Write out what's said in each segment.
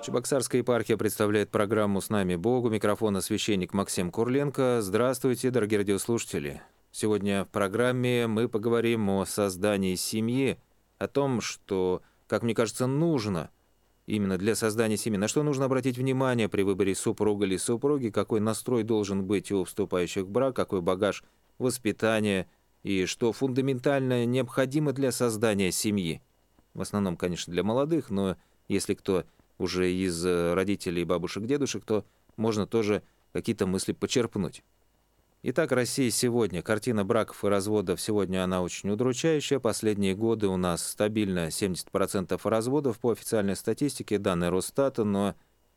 Чебоксарская епархия представляет программу «С нами Богу». Микрофона священник Максим Курленко. Здравствуйте, дорогие радиослушатели. Сегодня в программе мы поговорим о создании семьи, о том, что, как мне кажется, нужно именно для создания семьи, на что нужно обратить внимание при выборе супруга или супруги, какой настрой должен быть у вступающих в брак, какой багаж воспитания и что фундаментально необходимо для создания семьи. В основном, конечно, для молодых, но если кто уже из родителей, бабушек, дедушек, то можно тоже какие-то мысли почерпнуть. Итак, Россия сегодня. Картина браков и разводов сегодня она очень удручающая. Последние годы у нас стабильно 70% разводов по официальной статистике, данные Росстата, но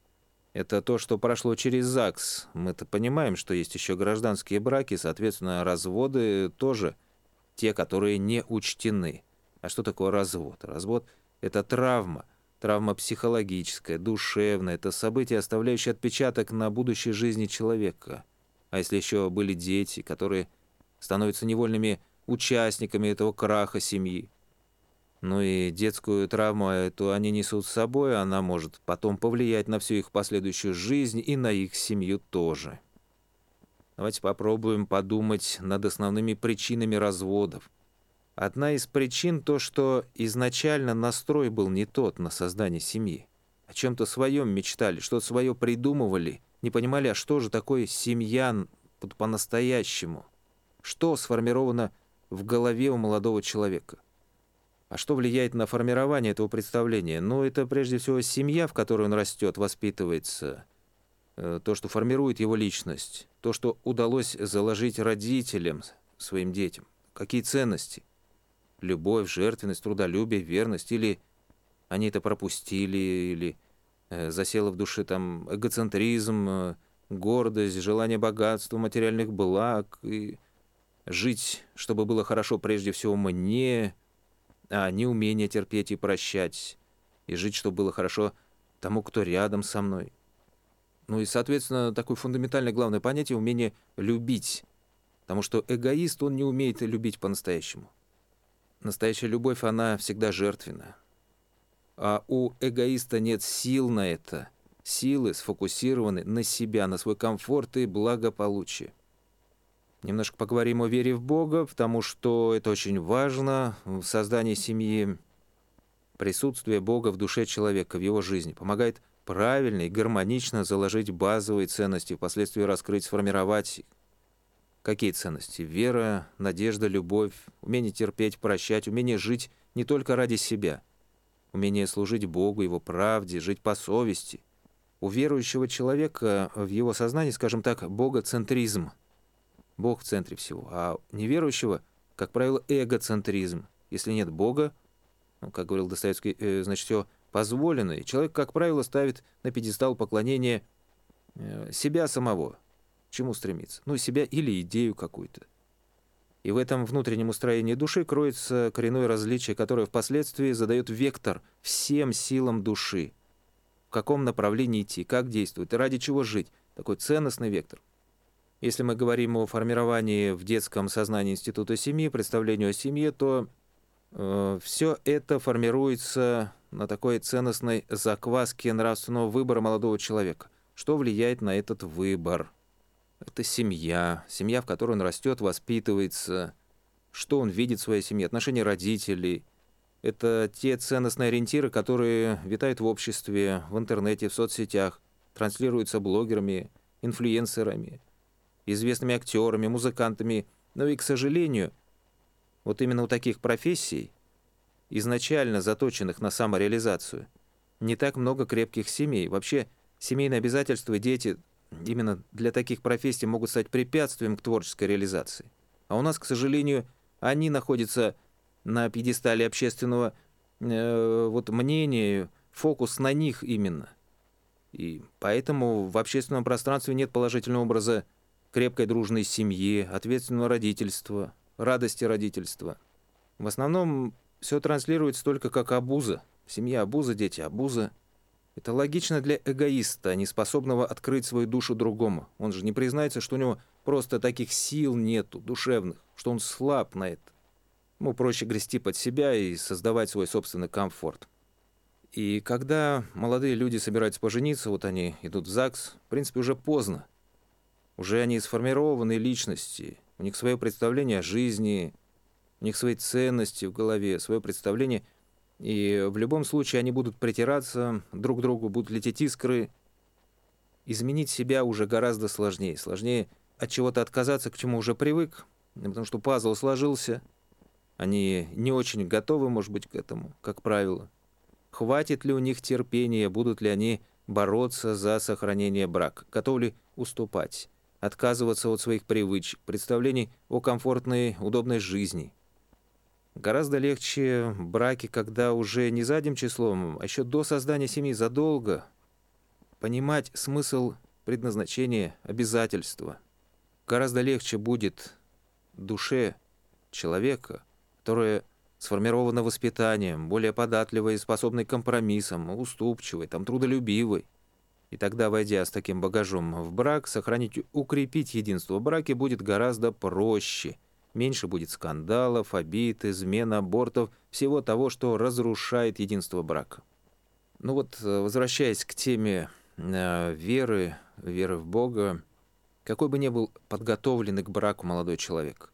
это то, что прошло через ЗАГС. Мы-то понимаем, что есть еще гражданские браки, соответственно, разводы тоже те, которые не учтены. А что такое развод? Развод – это травма. Травма психологическая, душевная. Это событие, оставляющее отпечаток на будущей жизни человека. А если еще были дети, которые становятся невольными участниками этого краха семьи, ну и детскую травму эту они несут с собой, она может потом повлиять на всю их последующую жизнь и на их семью тоже. Давайте попробуем подумать над основными причинами разводов. Одна из причин то, что изначально настрой был не тот на создание семьи. О чем-то своем мечтали, что-то свое придумывали, не понимали, а что же такое семья по-настоящему. Что сформировано в голове у молодого человека. А что влияет на формирование этого представления? Ну, это прежде всего семья, в которой он растет, воспитывается, то, что формирует его личность, то, что удалось заложить родителям, своим детям, какие ценности. Любовь, жертвенность, трудолюбие, верность, или они это пропустили, или засело в душе там эгоцентризм, гордость, желание богатства, материальных благ, и жить, чтобы было хорошо прежде всего мне, а не умение терпеть и прощать, и жить, чтобы было хорошо тому, кто рядом со мной. Ну и, соответственно, такое фундаментальное главное понятие – умение любить, потому что эгоист, он не умеет любить по-настоящему. Настоящая любовь, она всегда жертвенна. А у эгоиста нет сил на это. Силы сфокусированы на себя, на свой комфорт и благополучие. Немножко поговорим о вере в Бога, потому что это очень важно в создании семьи. Присутствие Бога в душе человека, в его жизни, помогает правильно и гармонично заложить базовые ценности, впоследствии раскрыть, сформировать их. Какие ценности? Вера, надежда, любовь, умение терпеть, прощать, умение жить не только ради себя, умение служить Богу, Его правде, жить по совести. У верующего человека в его сознании, скажем так, богоцентризм. Бог в центре всего. А неверующего, как правило, эгоцентризм. Если нет Бога, ну, как говорил Достоевский, значит, все позволено. И человек, как правило, ставит на пьедестал поклонения себя самого. К чему стремиться? Ну, себя или идею какую-то. И в этом внутреннем устроении души кроется коренное различие, которое впоследствии задает вектор всем силам души. В каком направлении идти, как действовать и ради чего жить. Такой ценностный вектор. Если мы говорим о формировании в детском сознании института семьи, представлению о семье, то все это формируется на такой ценностной закваске нравственного выбора молодого человека. Что влияет на этот выбор? Это семья, семья, в которой он растет, воспитывается, что он видит в своей семье, отношения родителей. Это те ценностные ориентиры, которые витают в обществе, в интернете, в соцсетях, транслируются блогерами, инфлюенсерами, известными актерами, музыкантами. Но и, к сожалению, вот именно у таких профессий, изначально заточенных на самореализацию, не так много крепких семей. Вообще, семейные обязательства, дети именно для таких профессий могут стать препятствием к творческой реализации. А у нас, к сожалению, они находятся на пьедестале общественного мнения, фокус на них именно. И поэтому в общественном пространстве нет положительного образа крепкой дружной семьи, ответственного родительства, радости родительства. В основном все транслируется только как обуза. Семья обуза, дети обуза. Это логично для эгоиста, не способного открыть свою душу другому. Он же не признается, что у него просто таких сил нету, душевных, что он слаб на это. Ему проще грести под себя и создавать свой собственный комфорт. И когда молодые люди собираются пожениться, вот они идут в ЗАГС, в принципе, уже поздно. Уже они сформированные личности, у них свое представление о жизни, у них свои ценности в голове, свое представление. И в любом случае они будут притираться друг к другу, будут лететь искры. Изменить себя уже гораздо сложнее. Сложнее от чего-то отказаться, к чему уже привык, потому что пазл сложился. Они не очень готовы, может быть, к этому, как правило. Хватит ли у них терпения, будут ли они бороться за сохранение брака, готовы ли уступать, отказываться от своих привычек, представлений о комфортной, удобной жизни. Гораздо легче браки, когда уже не задним числом, а еще до создания семьи задолго понимать смысл предназначения, обязательства. Гораздо легче будет душе человека, которая сформирована воспитанием, более податливой, способной к компромиссам, уступчивой, трудолюбивой. И тогда, войдя с таким багажом в брак, сохранить, укрепить единство в браке будет гораздо проще. Меньше будет скандалов, обид, измен, абортов, всего того, что разрушает единство брака. Возвращаясь к теме веры в Бога, какой бы ни был подготовленный к браку молодой человек,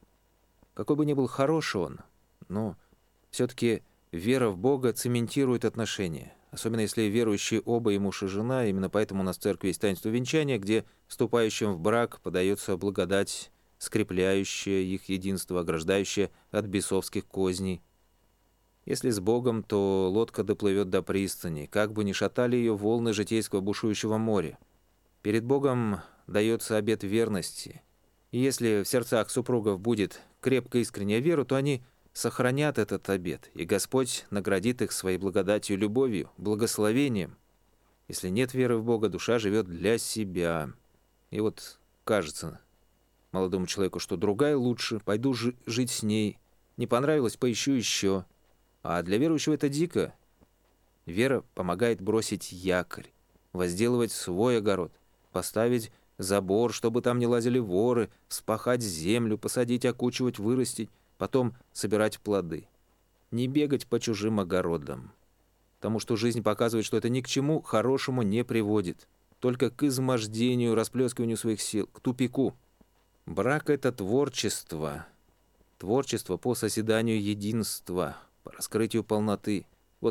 какой бы ни был хороший он, но все-таки вера в Бога цементирует отношения. Особенно если верующие оба, и муж, и жена. Именно поэтому у нас в церкви есть таинство венчания, где вступающим в брак подается благодать, скрепляющая их единство, ограждающая от бесовских козней. Если с Богом, то лодка доплывет до пристани, как бы ни шатали ее волны житейского бушующего моря. Перед Богом дается обет верности. И если в сердцах супругов будет крепкая искренняя вера, то они сохранят этот обет, и Господь наградит их своей благодатью, любовью, благословением. Если нет веры в Бога, душа живет для себя. И кажется молодому человеку, что другая лучше, пойду жить с ней. Не понравилось, поищу еще. А для верующего это дико. Вера помогает бросить якорь, возделывать свой огород, поставить забор, чтобы там не лазили воры, вспахать землю, посадить, окучивать, вырастить, потом собирать плоды. Не бегать по чужим огородам. Потому что жизнь показывает, что это ни к чему хорошему не приводит. Только к измождению, расплескиванию своих сил, к тупику. Брак — это творчество. Творчество по созиданию единства, по раскрытию полноты.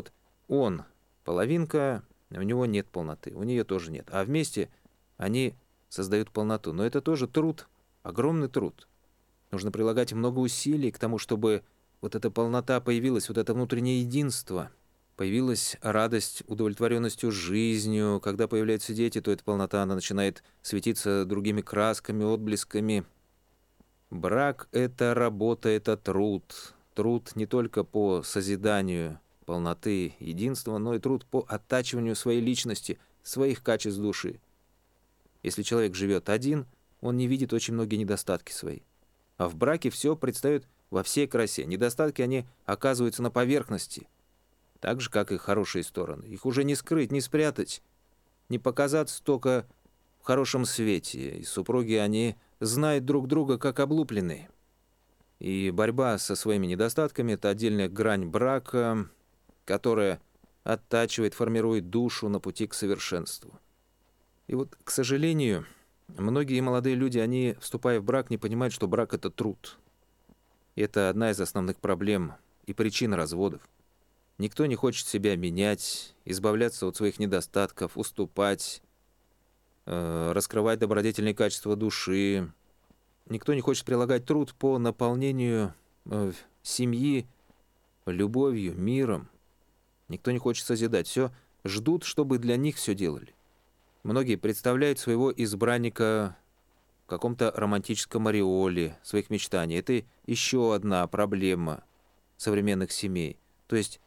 Он — половинка, у него нет полноты, у нее тоже нет. А вместе они создают полноту. Но это тоже труд, огромный труд. Нужно прилагать много усилий к тому, чтобы эта полнота появилась, это внутреннее единство. Появилась радость, удовлетворенностью жизнью. Когда появляются дети, то эта полнота, она начинает светиться другими красками, отблесками. Брак — это работа, это труд. Труд не только по созиданию полноты, единства, но и труд по оттачиванию своей личности, своих качеств души. Если человек живет один, он не видит очень многие недостатки свои. А в браке все предстает во всей красе. Недостатки, они оказываются на поверхности. Так же, как и хорошие стороны. Их уже не скрыть, не спрятать, не показаться только в хорошем свете. И супруги, они знают друг друга как облупленные. И борьба со своими недостатками — это отдельная грань брака, которая оттачивает, формирует душу на пути к совершенству. И к сожалению, многие молодые люди, они, вступая в брак, не понимают, что брак — это труд. И это одна из основных проблем и причин разводов. Никто не хочет себя менять, избавляться от своих недостатков, уступать, раскрывать добродетельные качества души. Никто не хочет прилагать труд по наполнению семьи любовью, миром. Никто не хочет созидать. Все ждут, чтобы для них все делали. Многие представляют своего избранника в каком-то романтическом ореоле своих мечтаний. Это еще одна проблема современных семей. То есть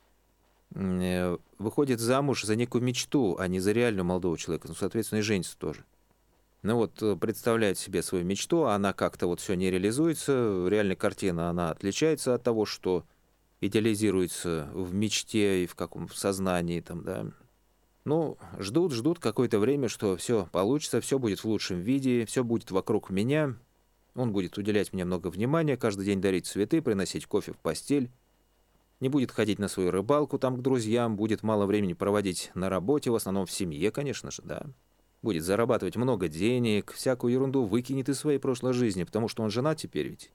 выходит замуж за некую мечту, а не за реального молодого человека. Соответственно, и женится тоже. Представляет себе свою мечту, а она как-то все не реализуется. Реальная картина, она отличается от того, что идеализируется в мечте и в каком сознании да. Ждут какое-то время, что все получится, все будет в лучшем виде, все будет вокруг меня. Он будет уделять мне много внимания, каждый день дарить цветы, приносить кофе в постель. не будет ходить на свою рыбалку там к друзьям, будет мало времени проводить на работе, в основном в семье, конечно же, да. Будет зарабатывать много денег, всякую ерунду выкинет из своей прошлой жизни, потому что он женат теперь ведь.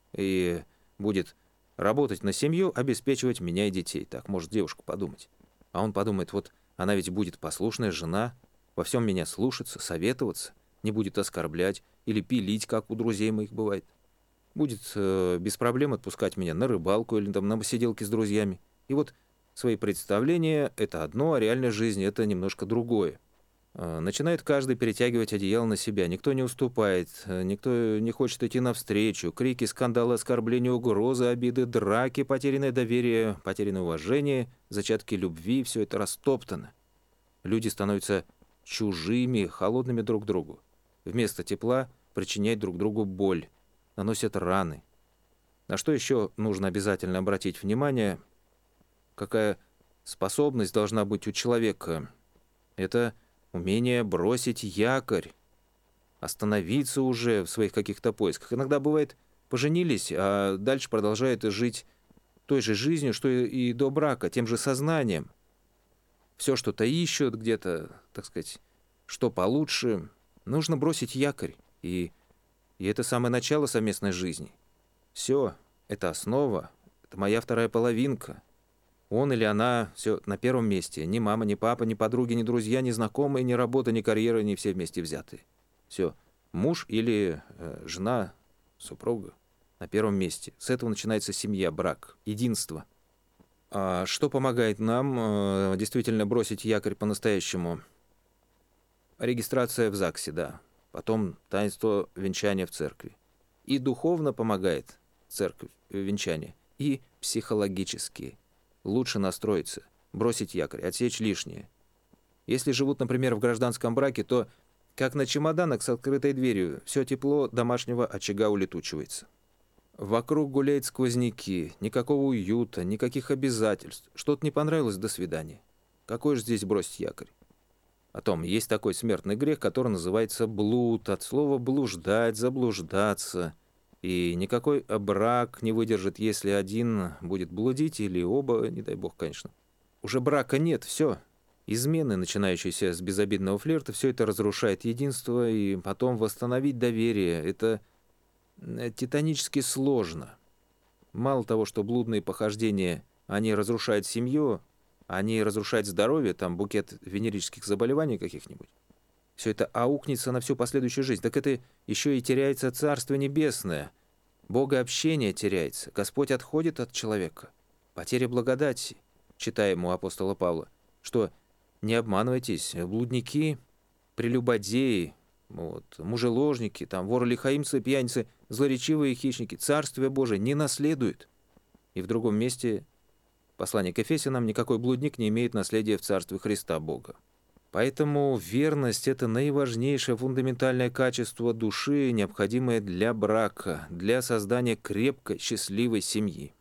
И будет работать на семью, обеспечивать меня и детей. Так может девушка подумать. А он подумает, вот она ведь будет послушная жена, во всем меня слушаться, советоваться, не будет оскорблять или пилить, как у друзей моих бывает. Будет без проблем отпускать меня на рыбалку или там на посиделки с друзьями. И вот свои представления — это одно, а реальная жизнь — это немножко другое. Начинает каждый перетягивать одеяло на себя. Никто не уступает, никто не хочет идти навстречу. Крики, скандалы, оскорбления, угрозы, обиды, драки, потерянное доверие, потерянное уважение, зачатки любви — все это растоптано. Люди становятся чужими, холодными друг к другу. Вместо тепла причиняют друг другу боль, наносят раны. На что еще нужно обязательно обратить внимание? Какая способность должна быть у человека? Это умение бросить якорь, остановиться уже в своих каких-то поисках. Иногда бывает, поженились, а дальше продолжают жить той же жизнью, что и до брака, тем же сознанием. Все что-то ищут где-то, так сказать, что получше. Нужно бросить якорь. И это самое начало совместной жизни. Все, это основа, это моя вторая половинка. Он или она все на первом месте. Ни мама, ни папа, ни подруги, ни друзья, ни знакомые, ни работа, ни карьера, ни все вместе взятые. Все. Муж или жена, супруга на первом месте. С этого начинается семья, брак, единство. А что помогает нам действительно бросить якорь по-настоящему? Регистрация в ЗАГСе, да. Потом таинство венчания в церкви. И духовно помогает церковь, венчание, и психологически. Лучше настроиться, бросить якорь, отсечь лишнее. Если живут, например, в гражданском браке, то, как на чемоданах с открытой дверью, все тепло домашнего очага улетучивается. Вокруг гуляют сквозняки, никакого уюта, никаких обязательств. Что-то не понравилось — до свидания. Какой же здесь бросить якорь? О том, есть такой смертный грех, который называется блуд, от слова блуждать, заблуждаться. И никакой брак не выдержит, если один будет блудить, или оба, не дай бог, конечно. Уже брака нет, все. Измены, начинающиеся с безобидного флирта, все это разрушает единство, и потом восстановить доверие — это титанически сложно. Мало того, что блудные похождения, они разрушают семью, они разрушают здоровье, там букет венерических заболеваний каких-нибудь. Все это аукнется на всю последующую жизнь. Так это еще и теряется Царство Небесное. Богообщение теряется. Господь отходит от человека. Потеря благодати, читаем у апостола Павла, что не обманывайтесь, блудники, прелюбодеи, мужеложники, воры, лихаимцы, пьяницы, злоречивые хищники, Царствие Божие не наследуют. И в другом месте послание к Ефесянам: никакой блудник не имеет наследия в Царстве Христа Бога. Поэтому верность — это наиважнейшее фундаментальное качество души, необходимое для брака, для создания крепкой, счастливой семьи.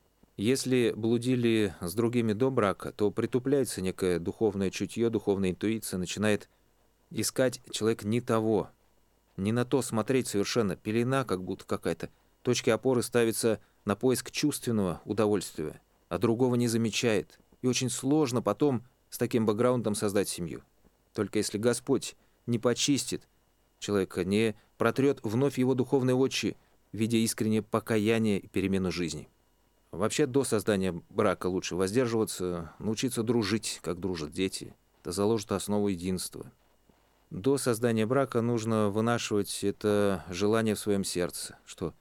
Если блудили с другими до брака, то притупляется некое духовное чутье, духовная интуиция, начинает искать человек не того, не на то смотреть совершенно, пелена как будто какая-то, точки опоры ставятся на поиск чувственного удовольствия, а другого не замечает. И очень сложно потом с таким бэкграундом создать семью. Только если Господь не почистит человека, не протрет вновь его духовные очи, видя искреннее покаяние и перемену жизни. Вообще, до создания брака лучше воздерживаться, научиться дружить, как дружат дети. Это заложит основу единства. До создания брака нужно вынашивать это желание в своем сердце, что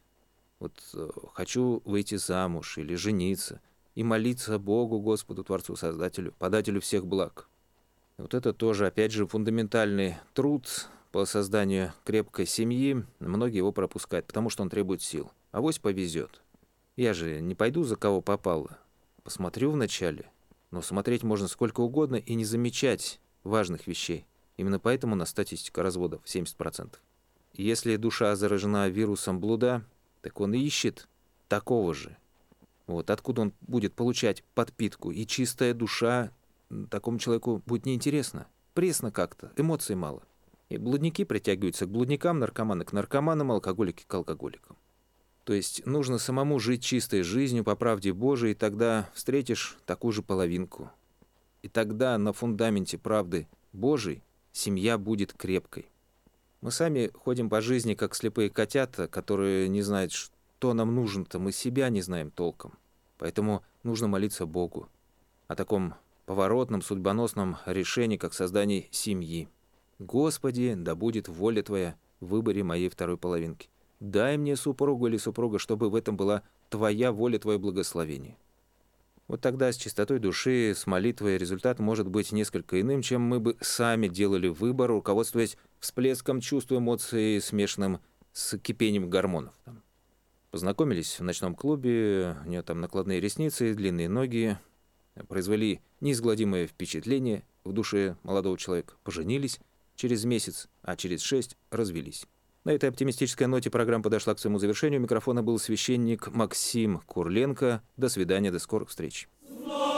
хочу выйти замуж или жениться, и молиться Богу, Господу, Творцу, Создателю, подателю всех благ. Это тоже, опять же, фундаментальный труд по созданию крепкой семьи. Многие его пропускают, потому что он требует сил. Авось повезет. Я же не пойду за кого попало. Посмотрю вначале. Но смотреть можно сколько угодно и не замечать важных вещей. Именно поэтому у нас статистика разводов 70%. Если душа заражена вирусом блуда, так он и ищет такого же. Откуда он будет получать подпитку? И чистая душа такому человеку будет неинтересна. Пресно как-то, эмоций мало. И блудники притягиваются к блудникам, наркоманы к наркоманам, алкоголики к алкоголикам. То есть нужно самому жить чистой жизнью по правде Божией, и тогда встретишь такую же половинку. И тогда на фундаменте правды Божией семья будет крепкой. Мы сами ходим по жизни, как слепые котята, которые не знают, что нам нужно-то, мы себя не знаем толком. Поэтому нужно молиться Богу о таком поворотном, судьбоносном решении, как создание семьи. «Господи, да будет воля Твоя в выборе моей второй половинки. Дай мне супругу или супруга, чтобы в этом была Твоя воля, Твое благословение». Вот тогда с чистотой души, с молитвой результат может быть несколько иным, чем мы бы сами делали выбор, руководствуясь всплеском чувств, эмоций, смешанным с кипением гормонов. Познакомились в ночном клубе, у нее там накладные ресницы, длинные ноги, произвели неизгладимое впечатление в душе молодого человека, поженились через месяц, а через 6 развелись. На этой оптимистической ноте программа подошла к своему завершению. У микрофона был священник Максим Курленко. До свидания, до скорых встреч.